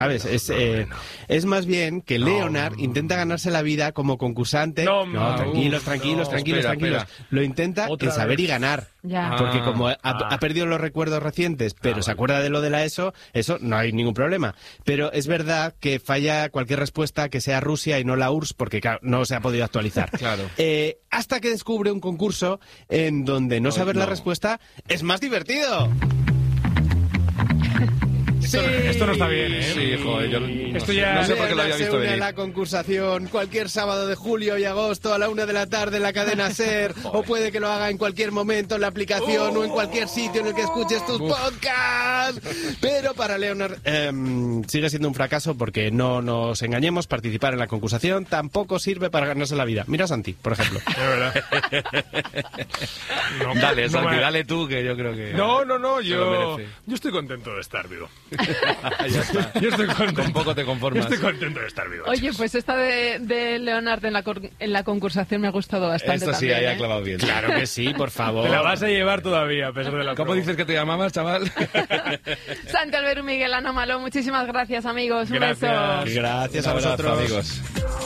¿Sabes? Es más bien que Leonard intenta ganarse la vida como concursante. Tranquilos. Espera. Lo intenta en saber y ganar. Ya. Porque como ha perdido los recuerdos recientes, pero se acuerda de lo de la ESO, eso no hay ningún problema. Pero es verdad que falla cualquier respuesta que sea Rusia y no la URSS, porque claro, no se ha podido actualizar. Claro. Hasta que descubre un concurso en donde no saber la respuesta es más divertido. Esto no está bien, ¿eh? Sí, joder, yo Esto ya... no sé por qué lo había visto se une a venir. la concursación cualquier sábado de julio y agosto a la 1 de la tarde en la cadena SER, o puede que lo haga en cualquier momento en la aplicación o en cualquier sitio en el que escuches tus podcasts. Pero para Leonard sigue siendo un fracaso porque no nos engañemos, participar en la concursación tampoco sirve para ganarse la vida. Mira a Santi, por ejemplo. De verdad. Dale, Santi, dale tú, que yo creo que... No, yo yo estoy contento de estar vivo. Ya está. Yo estoy contento. Con poco te conformas. Yo estoy contento de estar vivo. Oye, pues esta de Leonard en la concursación me ha gustado bastante. Esto sí, también, ahí ha clavado bien. Claro que sí, por favor. Te la vas a llevar todavía, a pesar de la ¿Cómo promo. dices que te llamabas, chaval? Santi Alberto, Miguel Anómalo, muchísimas gracias, amigos. Un beso. Gracias Un a abrazo, vosotros. amigos.